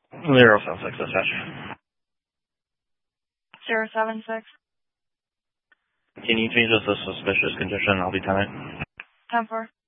076 dispatch. 076. Can you change this to suspicious condition? I'll be 10-8. 10-4.